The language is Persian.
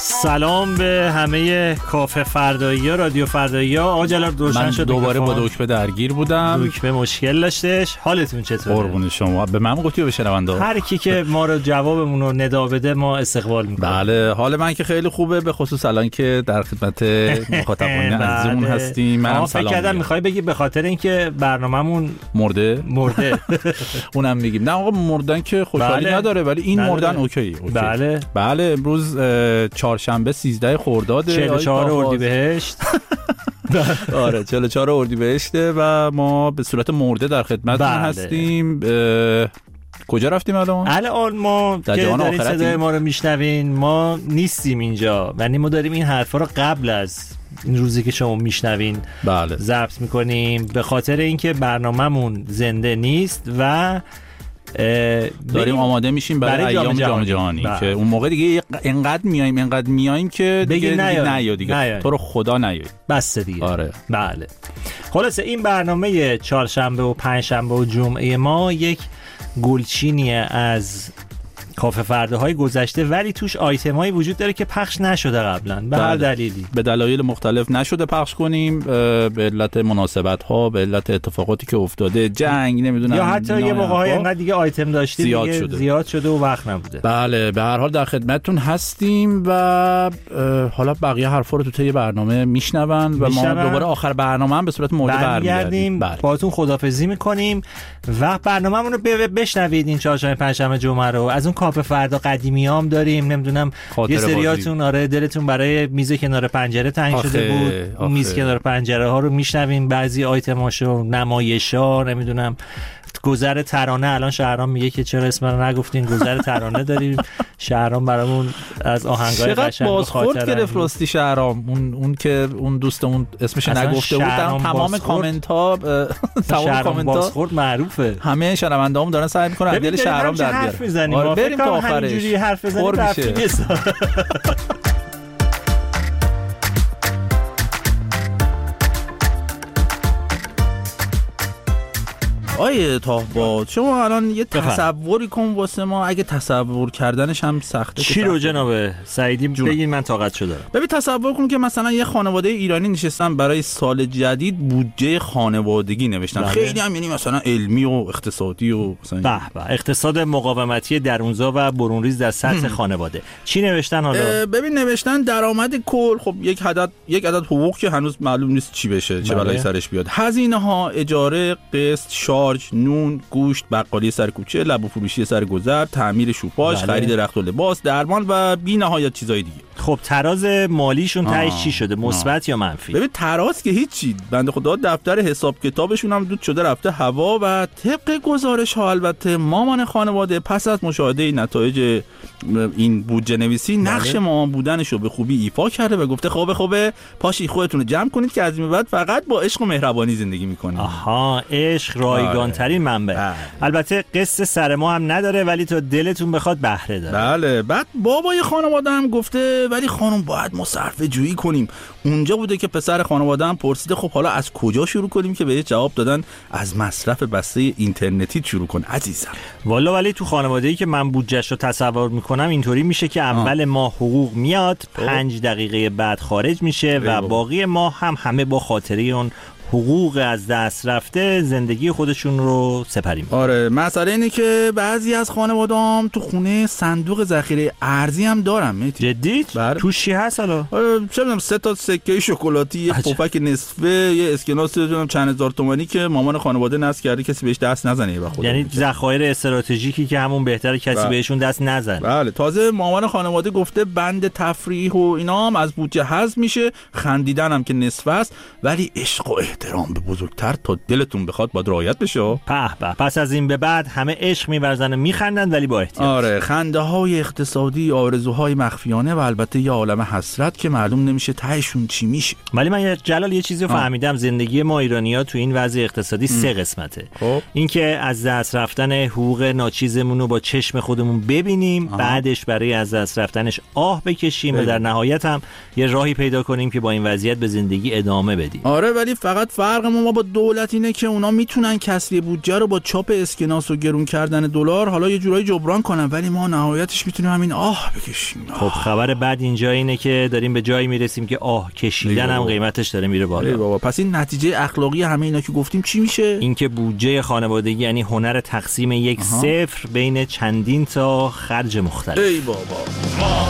سلام به همه کافه فردایی‌ها، رادیو فردایی‌ها. آقا جلال روشن شد. دوباره با دکمه درگیر بودم. دکمه مشکل داشتش. حالتون چطوره؟ قربون شما. به من گفتی به شنونده هر کی که ما رو جوابمون رو ندا بده ما استقبال می‌کنیم. بله، حال من که خیلی خوبه، به خصوص الان که در خدمت مخاطبان عزیزمون هستیم. منم سلام. فکر کردم می‌خوای بگی به خاطر اینکه برنامه‌مون مرده. اونم میگیم. نه آقا، مردن که خوشحالی نداره، ولی این مردن اوکی. بله، امروز چهارشنبه 13 خرداد 44 اردیبهشت. آره 44 اردیبهشته و ما به صورت مرده در خدمتتون هستیم. کجا رفتیم الان ما که دارین صدای ما رو میشنوین، ما نیستیم اینجا، یعنی ما داریم این حرفا رو قبل از این روزی که شما میشنوین ضبط میکنیم، به خاطر اینکه برنامه‌مون زنده نیست و داریم آماده میشیم برای ایام جام جهانی که اون موقع دیگه انقدر میایم که دیگه نیا تو رو خدا نیا بس دیگه. آره بله. خلاصه این برنامه چهارشنبه و پنجشنبه و جمعه ما یک گلچینیه از کافه فرداهای گذشته، ولی توش آیتمایی وجود داره که پخش نشده قبلا به هر دلیلی، به دلایل مختلف نشده پخش کنیم، به علت مناسبت ها، به علت اتفاقاتی که افتاده، جنگ، نمیدونم، یا حتی یه موقع‌های انقدر دیگه آیتم داشتیم زیاد شده و وقت نبوده. بله، به هر حال در خدمتتون هستیم و حالا بقیه حرفا رو تو طی برنامه میشنون و ما دوباره آخر برنامه هم به صورت مرده برمیگردیم. باهاتون خداحافظی میکنیم و برنامه‌مون رو بشنوید. این چهارشنبه، پنجشنبه، جمعه رو از اون کافه فردا قدیمیام داریم، نمیدونم یه سریاتون آره دلتون برای میز کنار پنجره تنگ شده بود، اون میز کنار پنجره ها رو میشنویم، بعضی آیتماشو، نمایشا، نمیدونم گذر ترانه. الان شهرام میگه که چرا اسم رو نگفتین، گذر ترانه داریم. شهرام برامون از آهنگای قشنگ بازخورد گرفت راستی شهرام، اون که اون دوستمون اسمش نگفته بود، تمام کامنت ها بازخورد معروفه، همه شنونده‌هام دارن سعی میکنن دل شهرام در بیارن. بریم تا آخرش. همینجوری حرف بزنیم. آیه تاهباد، شما الان یه تصوری کن واسه ما، اگه تصور کردنش هم سخته. چی رو جناب سعیدی بگین، من طاقت شو دارم. ببین تصور کن که مثلا یه خانواده ایرانی نشستن برای سال جدید بودجه خانوادگی نوشتن. خیلی هم یعنی مثلا علمی و اقتصادی و مثلا اقتصاد مقاومتی درونزا و برونریز در سطح خانواده. چی نوشتن حالا؟ ببین نوشتن درآمد کل، خب یک عدد حقوق که هنوز معلوم نیست چی بشه، چه بلایی سرش بیاد. هزینه‌ها، اجاره، قسط، نون، گوشت، بقالی سر کوچه، لب و فروشی سر گذر، تعمیر شوپاژ، خرید رخت و لباس، درمان و بی نهایت چیزای دیگه. خب تراز مالیشون تهش چی شده؟ مثبت یا منفی؟ ببین تراز که هیچی، بنده خدا دفتر حساب کتابشون هم دود شده رفته هوا و طبق گزارش ها البته مامان خانواده پس از مشاهده نتایج این بودجه نویسی نقش مامان بودنش رو به خوبی ایفا کرده و گفته خوبه پاشی خودتون رو جمع کنید که از این بعد فقط با عشق و مهربانی زندگی می‌کنید. آها، عشق رایگان ترین منبع. البته قصه سر ما هم نداره، ولی تو دلتون بخواد بهره داره. بله. بعد بابای خانواده هم گفته ولی خانم باید ما صرفه جویی کنیم. اونجا بوده که پسر خانواده هم پرسیده خب حالا از کجا شروع کنیم، که بهش جواب دادن از مصرف بسته اینترنتی شروع کن عزیزم. والا ولی تو خانواده‌ای که من بودجه‌شو تصور میکنم اینطوری میشه که اول ماه حقوق میاد، 5 دقیقه بعد خارج میشه و باقی ماه هم همه با خاطره اون حقوق از دست رفته زندگی خودشون رو سپری می‌کنن. آره، مسئله اینه که بعضی از خانواده‌ام تو خونه صندوق ذخیره ارزی هم دارن. جدی؟ توش چی هست حالا؟ چه می‌دونم 3 تا سکه شکلاتی، یه پفک نصفه، یه اسکناس چند هزار تومانی که مامان خانواده نصب کرده کسی بهش دست نزنه به خود. یعنی ذخایر استراتژیکی که همون بهتره کسی بهشون دست نزنه. بله. تازه مامان خانواده گفته بند تفریح و اینا هم از بودجه حذف میشه، خندیدن هم که نصف است، ولی عشق و احترام به بزرگتر تا دلتون بخواد باید رعایت بشه. پس از این به بعد همه عشق می‌ورزن و میخندن ولی با احتیاط. آره، خنده‌های اقتصادی، آرزوهای مخفیانه و البته یه عالمه حسرت که معلوم نمیشه تهشون چی میشه. ولی من جلال یه چیزی رو فهمیدم، زندگی ما ایرانی‌ها تو این وضع اقتصادی 3 قسمته. اینکه از دست رفتن حقوق ناچیزمون رو با چشم خودمون ببینیم، بعدش برای از دست رفتنش آه بکشیم و در نهایت هم یه راهی پیدا کنیم که با این وضعیت به زندگی ادامه بدیم. آره، ولی فقط فرق ما با دولت اینه که اونا میتونن کسری بودجه رو با چاپ اسکناس و گرون کردن دلار حالا یه جورایی جبران کنن، ولی ما نهایتش میتونیم همین بکشیم. خب خبر بعد اینجا اینه که داریم به جایی میرسیم که کشیدن هم قیمتش داره میره بالا. بابا پس این نتیجه اخلاقی همه اینا که گفتیم چی میشه؟ اینکه بودجه خانوادگی یعنی هنر تقسیم یک صفر بین چندین تا خرج مختلف. ای بابا.